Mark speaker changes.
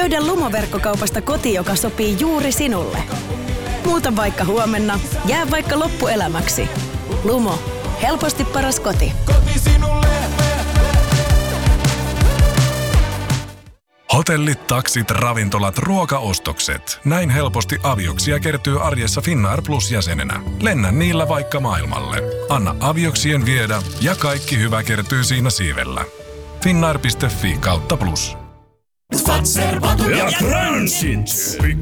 Speaker 1: Löydä Lumo-verkkokaupasta koti, joka sopii juuri sinulle. Muuta vaikka huomenna, jää vaikka loppuelämäksi. Lumo. Helposti paras koti.
Speaker 2: Koti sinulle.
Speaker 3: Hotellit, taksit, ravintolat, ruokaostokset. Näin helposti avioksia kertyy arjessa Finnair Plus-jäsenenä. Lennä niillä vaikka maailmalle. Anna avioksien viedä ja kaikki hyvä kertyy siinä siivellä. Finnair.fi/plus.
Speaker 4: Ja Transit.